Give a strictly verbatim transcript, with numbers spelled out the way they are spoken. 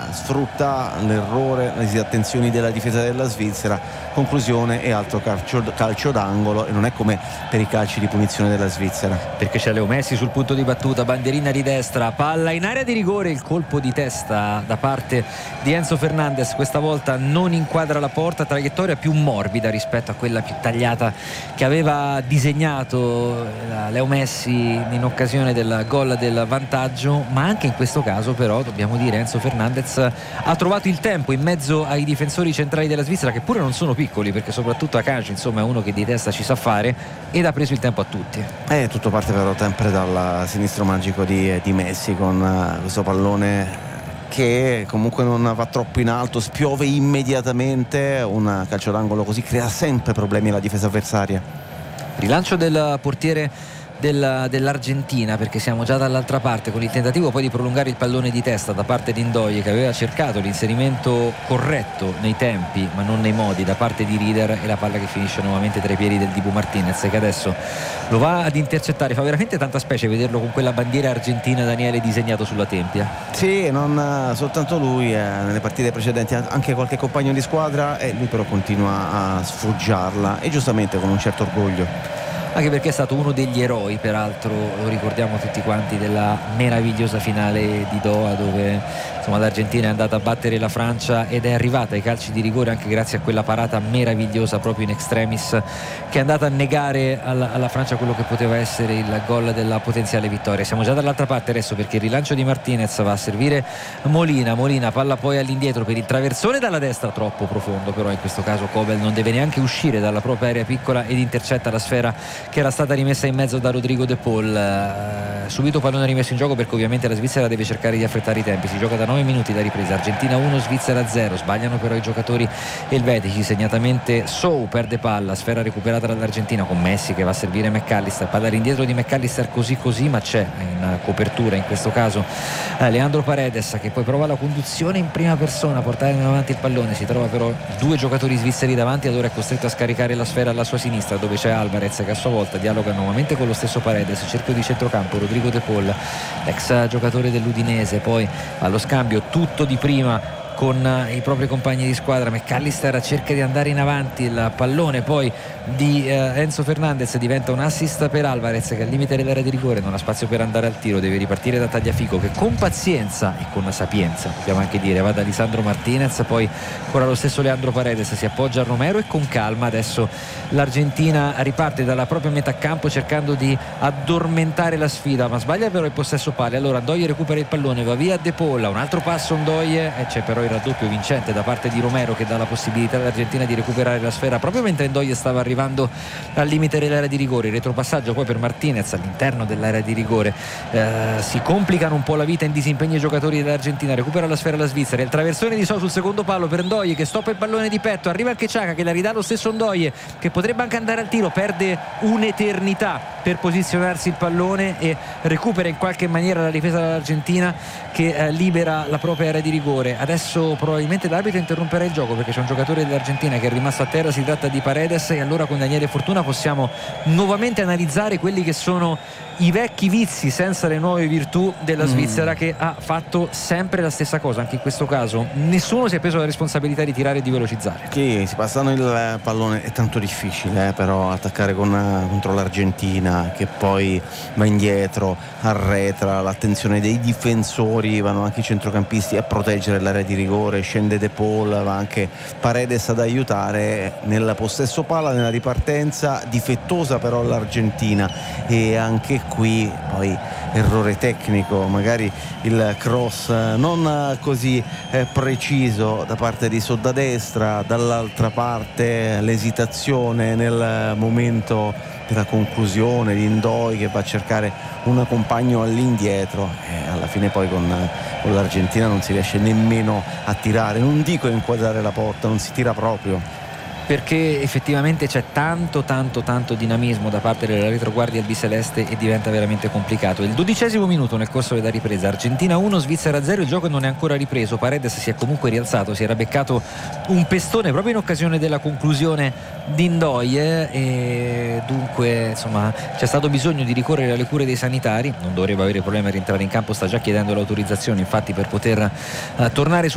sfrutta l'errore, le disattenzioni della difesa della Svizzera, conclusione e altro calcio, calcio d'angolo, e non è come per i calci di punizione della Svizzera, perché c'è Leo Messi sul punto di battuta, bandierina di destra, palla in area di rigore, il colpo di testa da parte di Enzo Fernandez questa volta non inquadra la porta, traiettoria più morbida rispetto a quella più tagliata che aveva disegnato Leo Messi in occasione del gol del vantaggio. Ma anche in questo caso però dobbiamo dire Enzo Fernandez ha trovato il tempo in mezzo ai difensori centrali della Svizzera, che pure non sono piccoli, perché soprattutto Akanji insomma è uno che di testa ci sa fare, ed ha preso il tempo a tutti. Eh, tutto parte però sempre dal sinistro magico di, di Messi, con uh, questo pallone che comunque non va troppo in alto, spiove immediatamente, un calcio d'angolo così crea sempre problemi alla difesa avversaria. Rilancio del portiere Della, dell'Argentina, perché siamo già dall'altra parte, con il tentativo poi di prolungare il pallone di testa da parte di Ndoye, che aveva cercato l'inserimento corretto nei tempi ma non nei modi da parte di Rieder, e la palla che finisce nuovamente tra i piedi del Dibu Martinez, che adesso lo va ad intercettare. Fa veramente tanta specie vederlo con quella bandiera argentina, Daniele, disegnato sulla tempia. Sì, non soltanto lui, eh, nelle partite precedenti anche qualche compagno di squadra, e lui però continua a sfoggiarla, e giustamente con un certo orgoglio. Anche perché è stato uno degli eroi, peraltro lo ricordiamo tutti quanti, della meravigliosa finale di Doha, dove insomma l'Argentina è andata a battere la Francia ed è arrivata ai calci di rigore anche grazie a quella parata meravigliosa proprio in extremis, che è andata a negare alla, alla Francia quello che poteva essere il gol della potenziale vittoria. Siamo già dall'altra parte adesso, perché il rilancio di Martinez va a servire Molina. Molina palla poi all'indietro per il traversone dalla destra, troppo profondo, però in questo caso Kobel non deve neanche uscire dalla propria area piccola ed intercetta la sfera che era stata rimessa in mezzo da Rodrigo De Paul. Uh, subito pallone rimesso in gioco, perché ovviamente la Svizzera deve cercare di affrettare i tempi. Si gioca da nove minuti la ripresa, Argentina uno, Svizzera zero. Sbagliano però i giocatori elvetici, segnatamente Sou perde palla, sfera recuperata dall'Argentina con Messi che va a servire McAllister, palla all'indietro di McAllister così così, ma c'è in copertura in questo caso uh, Leandro Paredes, che poi prova la conduzione in prima persona, portare in avanti il pallone. Si trova però due giocatori svizzeri davanti, allora è costretto a scaricare la sfera alla sua sinistra, dove c'è Alvarez, che a sua volta dialoga nuovamente con lo stesso Paredes. Cerchio di centrocampo, Rodrigo De Paul, ex giocatore dell'Udinese, poi allo scambio tutto di prima con i propri compagni di squadra. McAllister cerca di andare in avanti, il pallone poi di eh, Enzo Fernandez diventa un assist per Alvarez, che al limite dell'area di rigore non ha spazio per andare al tiro, deve ripartire da Tagliafico, che con pazienza e con sapienza, dobbiamo anche dire, va da Lisandro Martinez, poi ancora lo stesso Leandro Paredes si appoggia a Romero, e con calma adesso l'Argentina riparte dalla propria metà campo cercando di addormentare la sfida, ma sbaglia però il possesso palla. Allora Ndoye recupera il pallone, va via De Paul, un altro passo Ndoye, e c'è però il raddoppio vincente da parte di Romero, che dà la possibilità all'Argentina di recuperare la sfera proprio mentre Ndoye stava arrivando al limite dell'area di rigore. Il retropassaggio poi per Martinez all'interno dell'area di rigore, eh, si complicano un po' la vita in disimpegno i giocatori dell'Argentina. Recupera la sfera la Svizzera, il traversone di So sul secondo palo per Ndoye, che stoppa il pallone di petto, arriva anche Xhaka che la ridà lo stesso Ndoye, che potrebbe anche andare al tiro, perde un'eternità per posizionarsi il pallone e recupera in qualche maniera la difesa dell'Argentina, che eh, libera la propria area di rigore. Adesso probabilmente l'arbitro interromperà il gioco, perché c'è un giocatore dell'Argentina che è rimasto a terra, si tratta di Paredes, e allora con Daniele Fortuna possiamo nuovamente analizzare quelli che sono i vecchi vizi senza le nuove virtù della Svizzera, mm. che ha fatto sempre la stessa cosa. Anche in questo caso nessuno si è preso la responsabilità di tirare e di velocizzare. Sì, si passano il pallone, è tanto difficile eh, però attaccare con, contro l'Argentina, che poi va indietro, arretra, l'attenzione dei difensori, vanno anche i centrocampisti a proteggere l'area di rigore, scende De Paul, va anche Paredes ad aiutare nel possesso palla, nella ripartenza difettosa però l'Argentina, e anche qui poi errore tecnico, magari il cross non così eh, preciso da parte di So da destra, dall'altra parte l'esitazione nel momento della conclusione di Ndoye, che va a cercare un compagno all'indietro, e alla fine poi con, con l'Argentina non si riesce nemmeno a tirare, non dico a inquadrare la porta, non si tira proprio, perché effettivamente c'è tanto tanto tanto dinamismo da parte della retroguardia albiceleste e diventa veramente complicato. Il dodicesimo minuto nel corso della ripresa, Argentina uno, Svizzera zero, il gioco non è ancora ripreso. Paredes si è comunque rialzato, si era beccato un pestone proprio in occasione della conclusione di Ndoye, e dunque insomma c'è stato bisogno di ricorrere alle cure dei sanitari. Non dovrebbe avere problemi a rientrare in campo, sta già chiedendo l'autorizzazione infatti per poter uh, tornare su